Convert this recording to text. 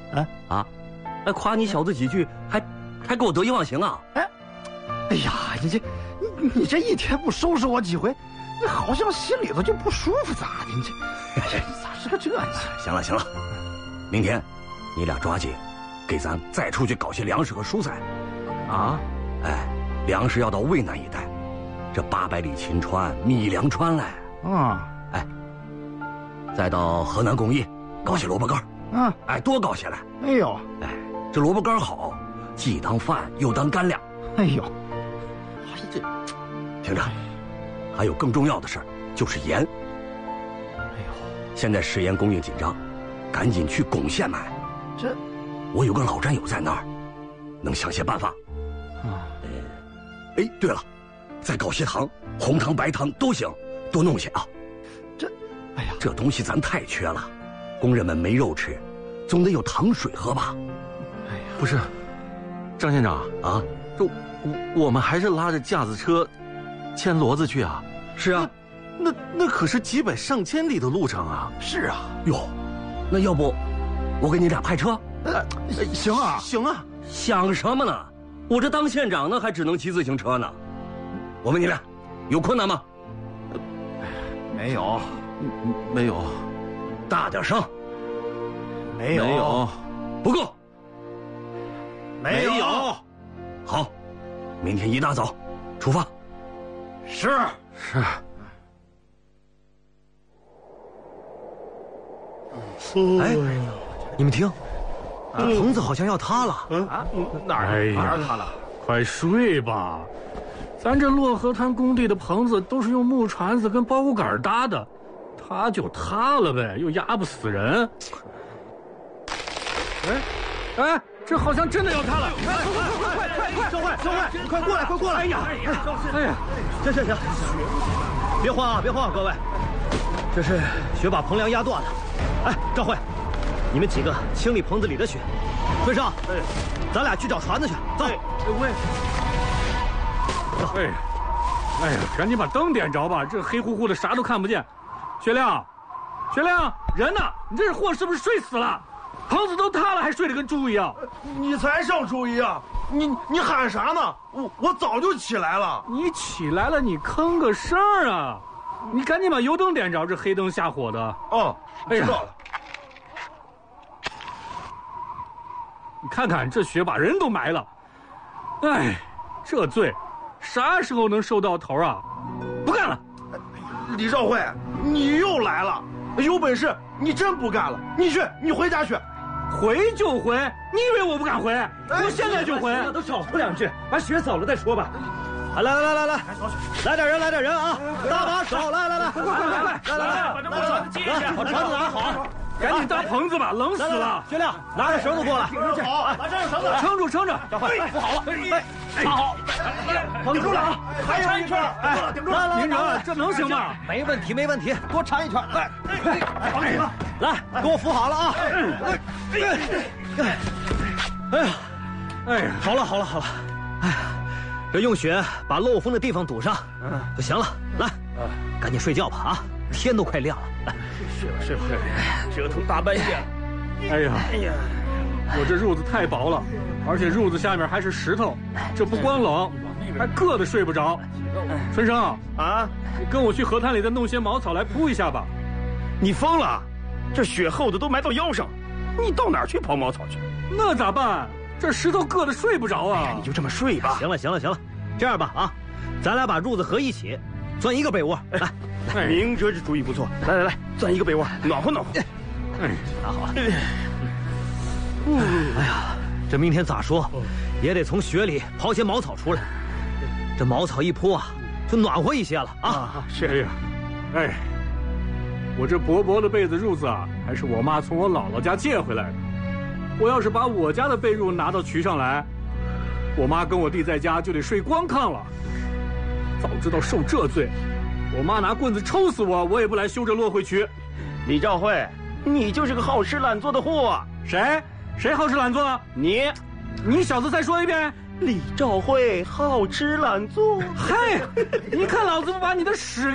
夸你小子几句，还给我得意忘形啊！ 哎呀，你这一天不收拾我几回，你好像心里头就不舒服咋的？你这咋是个这样？ 行了，明天你俩抓紧给咱再出去搞些粮食和蔬菜。粮食要到渭南一带，这800里秦川米粮川来。再到河南工艺搞些萝卜干。多搞些来。 哎呦， 这萝卜干好，既当饭又当干粮。 哎呦， 听着，还有更重要的事儿，就是盐。现在食盐供应紧张，赶紧去巩县买。我有个老战友在那儿，能想些办法。对了，再搞些糖，红糖白糖都行，多弄些啊。这东西咱太缺了，工人们没肉吃，总得有糖水喝吧。 不是，张县长啊，我们还是拉着架子车牵骡子去啊。 是啊， 那可是几百上千里的路程啊。 是啊。 哟，那要不我给你俩派车？ 行啊。 想什么呢？我这当县长呢，还只能骑自行车呢。我问你俩，有困难吗？ 没有。 大点声。 没有。 不够。 没有。 好，明天一大早出发。 是。 你们听，棚子好像要塌了。 哪儿塌了？ 快睡吧，咱这洛河滩工地的棚子都是用木船子跟包谷杆搭的，塌就塌了呗，又压不死人。这好像真的要塌了！ 快！小慧，你快过来！哎呀， 行，别慌啊，各位，这是雪把棚梁压断了。赵慧，你们几个清理棚子里的雪，孙少，咱俩去找船子去。走。 赶紧把灯点着吧，这黑乎乎的啥都看不见。雪亮，人呢？你这货是不是睡死了？棚子都塌了，还睡得跟猪一样。 你才像猪一样！你喊啥呢？我早就起来了。 你起来了，你吭个声啊！你赶紧把油灯点着，这黑灯瞎火的。 知道了。 你看看这雪把人都埋了，这罪啥时候能受到头啊？不干了！ 李少辉，你又来了，有本事你真不干了，你回家去。 回就回，你以为我不敢回？我现在就回。 都少说2句，把雪扫了再说吧。来，来点人啊！搭把手，来，快， 把这木船接一下， 把船子拿好， 赶紧搭棚子吧，冷死了。 薛亮，拿着绳子过来。 好，把这有绳子， 撑着。 小慧，扶好了，插好， 顶住了啊！还有一圈，顶住了。 您这能行吗？ 没问题，多缠一圈。来，给我扶好了啊！好了，这用雪把漏风的地方堵上，就行了。来，赶紧睡觉吧啊！天都快亮了。来， 睡吧，折腾大半夜了。哎呀，我这褥子太薄了，而且褥子下面还是石头，这不光冷，还硌得睡不着。春生啊，你跟我去河滩里再弄些茅草来铺一下吧。 你疯了？这雪厚的都埋到腰上，你到哪儿去刨茅草去？ 那咋办？这石头硌得睡不着啊！ 你就这么睡吧。 行了，这样吧啊，咱俩把褥子合一起，钻一个被窝。来， 明哲这主意不错。来，钻一个被窝，暖和。 拿好了。哎呀，这明天咋说，也得从雪里刨些茅草出来。这茅草一铺啊，就暖和一些了啊。 是呀，我这薄薄的被子褥子啊，还是我妈从我姥姥家借回来的。我要是把我家的被褥拿到渠上来，我妈跟我弟在家就得睡光炕了。早知道受这罪，我妈拿棍子抽死我，我也不来修这落会渠。 李兆辉，你就是个好吃懒做的货。 谁好吃懒做？你小子再说一遍。 李兆辉好吃懒做。 嗨，你看老子不把你的屎